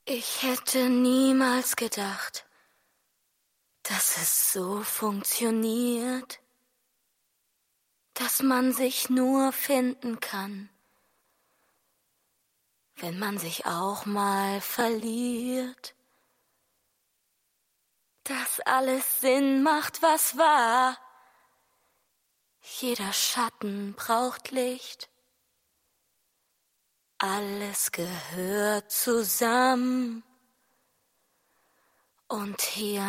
Ich hätte niemals gedacht, dass es so funktioniert, dass man sich nur finden kann, wenn man sich auch mal verliert, dass alles Sinn macht, was war. Jeder Schatten braucht Licht. Alles gehört zusammen. Und hier